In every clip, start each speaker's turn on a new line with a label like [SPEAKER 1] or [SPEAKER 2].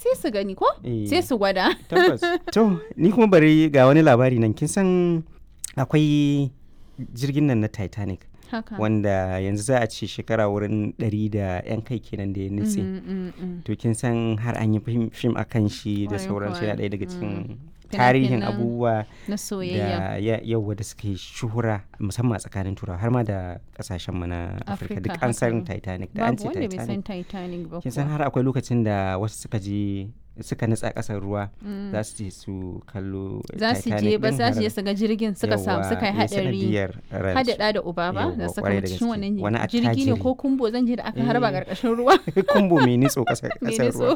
[SPEAKER 1] sai su gani ko sai su gwada.
[SPEAKER 2] Tabbas. To ni kuma bari ga wani labari nan, kin san akwai jirgin nan na Titanic
[SPEAKER 1] Haka.
[SPEAKER 2] wanda yanzu za a ce shekara wurin 100 da 'yan kai kenan da ya nutse. To kin san har an yi fim a kan shi da
[SPEAKER 1] Kwarai
[SPEAKER 2] sauransu,
[SPEAKER 1] kuwa.
[SPEAKER 2] yana ɗaya daga cikin tarihin
[SPEAKER 1] Fina-finan
[SPEAKER 2] abubuwa
[SPEAKER 1] na soyayya.
[SPEAKER 2] da yau da suka yi shuhura musamman a tsakanin turawa har ma da kasashen mu na Afirka, duk an san
[SPEAKER 1] haka.
[SPEAKER 2] Titanic da an
[SPEAKER 1] Babu
[SPEAKER 2] ce
[SPEAKER 1] wanda bai san
[SPEAKER 2] Titanic.
[SPEAKER 1] Titanic ba
[SPEAKER 2] Kin san
[SPEAKER 1] kuwa.
[SPEAKER 2] har akwai lokacin da wasu suka nutsa ƙasar ruwa za su je su kallo
[SPEAKER 1] Za su je ba za su je su ga jirgin suka samu suka yi haɗari. Haɗaɗa da uba ba da suka mutu cikin wannan jirgi ne ko kumbo zan je da aka harba ƙarƙashin ruwa.
[SPEAKER 2] kumbo mai nitso ƙasar
[SPEAKER 1] Mai
[SPEAKER 2] ruwa.
[SPEAKER 1] nitso.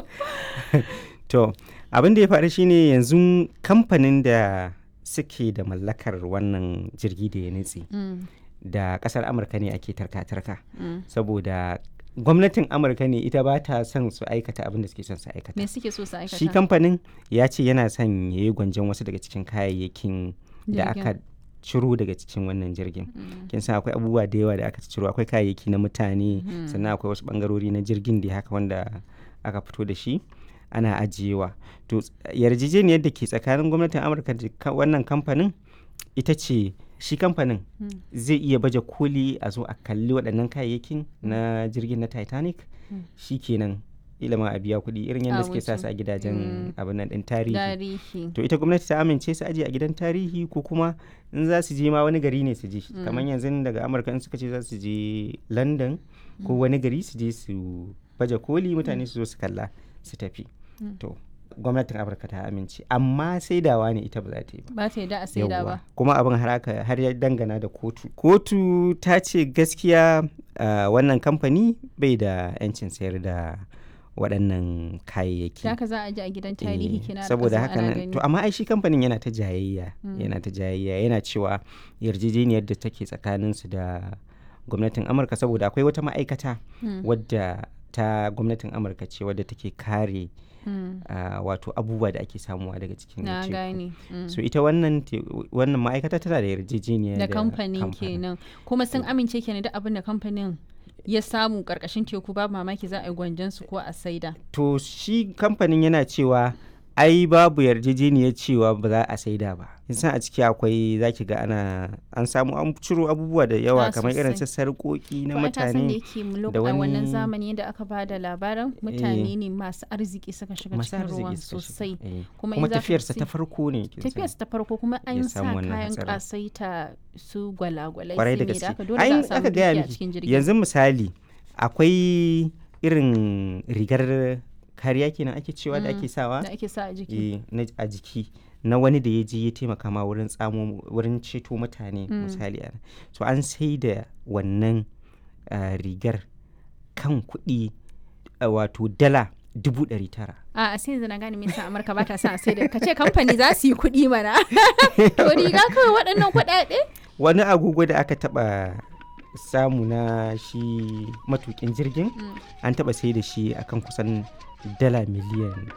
[SPEAKER 2] To abin da ya faru shine yanzu kamfanin da suke da mallakar wannan jirgi da ya nutse da ƙasar Amurka ne ake tarka-tarka saboda gwamnatin Amurka ne ita ba ta son su aikata abin da suke son su aikata.
[SPEAKER 1] Me suke so su aikata?
[SPEAKER 2] Shi kamfanin ya ce yana son ya yi gwanjon wasu daga cikin kayayyakin da
[SPEAKER 1] Jirgin.
[SPEAKER 2] aka ciro daga cikin wannan jirgin. Kin san akwai abubuwa da yawa da aka ciro, akwai kayayyaki na mutane sannan akwai wasu bangarori na jirgin da haka wanda aka fito da shi ana ajiyewa. To yarjejeniyar da ke tsakanin gwamnatin Amurka da wannan kamfanin ita ce shi kamfanin zai iya baje koli a zo a kalli waɗannan kayayyakin na jirgin na Titanic shi kenan ilama a biya kuɗi irin yadda suke sa su a gidajen abin nan ɗin tarihi. To ita gwamnati ta amince su aje a gidan tarihi ko kuma in za su je ma wani gari ne su je kamar yanzu daga Amurka in suka ce za su je London ko wani gari su je su baje koli mutane su zo su kalla su tafi. To gwamnatin Amurka ta amince amma saidawa ne ita ba za ta yi ba.
[SPEAKER 1] Ba ta yadda a saida ba.
[SPEAKER 2] Kuma abin har ya dangana da kotu ta ce gaskiya wannan kamfani bai da 'yancin sayar da waɗannan kayayyaki.
[SPEAKER 1] Da haka za a ji a gidan tarihi kina da
[SPEAKER 2] saboda
[SPEAKER 1] ƙasa
[SPEAKER 2] haka
[SPEAKER 1] ana
[SPEAKER 2] nan
[SPEAKER 1] gani.
[SPEAKER 2] to amma ai shi kamfanin yana ta jayayya yana cewa yarjejeniyar da take tsakanin su da gwamnatin Amurka saboda akwai wata ma'aikata wadda ta gwamnatin Amurka ce wadda take kare wato abubuwa da ake samuwa daga cikin
[SPEAKER 1] Na
[SPEAKER 2] teku.
[SPEAKER 1] gane.
[SPEAKER 2] So ita wannan ma'aikata tana da yarjejeniya
[SPEAKER 1] Da
[SPEAKER 2] da
[SPEAKER 1] kamfanin kenan. Kuma sun amince kenan da abin da kamfanin ya samu ƙarƙashin teku babu mamaki za a yi gwanjon su ko a saida.
[SPEAKER 2] To shi kamfanin yana cewa ai babu yarjejeniyar cewa ba za a saida ba. San a ciki akwai zaki ga an samu an ciro abubuwa da yawa kamar irin su sarƙoƙi na mutane
[SPEAKER 1] da wannan zamani da aka ba da labarin mutane ne masu arziki suka shiga cikin ruwan sosai.
[SPEAKER 2] Kuma tafiyarsa ta farko ne.
[SPEAKER 1] Tafiyarsa ta farko kuma an sa kayan ƙasaita su gwalagwalai
[SPEAKER 2] Kwarai da
[SPEAKER 1] sai
[SPEAKER 2] gaske.
[SPEAKER 1] da aka dole za a samu dukiya a cikin jirgin.
[SPEAKER 2] Yanzu misali akwai irin rigar kariya kenan ake cewa da ake sawa
[SPEAKER 1] da ake sa a jiki
[SPEAKER 2] a jiki na wani da ya je ya taimaka ma wurin ceto mutane misali so an sai da wannan rigar kan kuɗi wato dala 900,000.
[SPEAKER 1] A sai yanzu na gane me yasa Amurka ba ta sa sai da kace kamfani za su yi kuɗi mana. To riga kawai waɗannan kuɗaɗe?
[SPEAKER 2] Wani agogo da aka taɓa samu na shi matukin jirgin an taɓa sai da shi akan kusan dala miliyan